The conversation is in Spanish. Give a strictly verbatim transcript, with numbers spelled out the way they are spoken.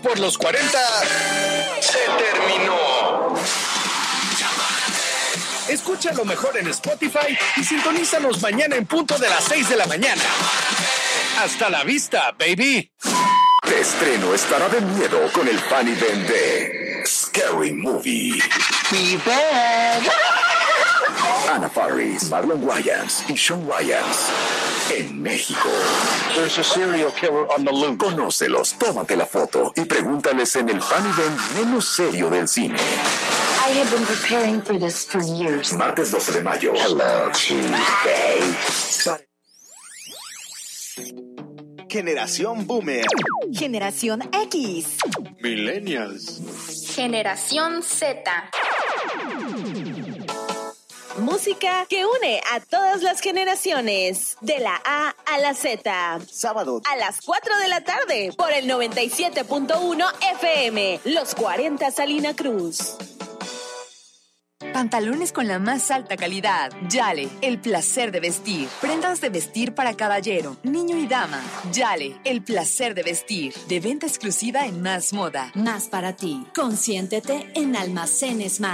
Por los cuarenta se terminó. Escucha lo mejor en Spotify y sintonízanos mañana en punto de las seis de la mañana. Hasta la vista, baby. De estreno estará de miedo con el fan event de Scary Movie. Anna Faris, Marlon Wayans y Sean Wayans en México. There's a serial killer on the loose. Conócelos, tómate la foto y pregúntales en el fan event menos serio del cine. I have been preparing for this for years. Martes doce de mayo. Hello, Tuesday. Generación Boomer. Generación X. Millennials. Generación Z. Música que une a todas las generaciones, de la A a la Z. Sábado a las cuatro de la tarde por el noventa y siete punto uno F M, Los cuarenta Salina Cruz. Pantalones con la más alta calidad. Yale, el placer de vestir. Prendas de vestir para caballero, niño y dama. Yale, el placer de vestir. De venta exclusiva en Más Moda. Más para ti. Consiéntete en Almacenes Más.